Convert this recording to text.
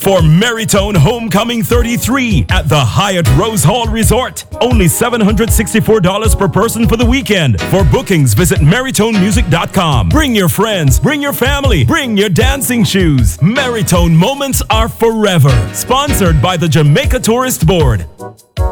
for Maritone Homecoming 33 at the Hyatt Rose Hall Resort. Only $764 per person for the weekend. For bookings, visit MaritoneMusic.com. Bring your friends, bring your family, bring your dancing shoes. Maritone moments are forever. Sponsored by the Jamaica Tourist Board.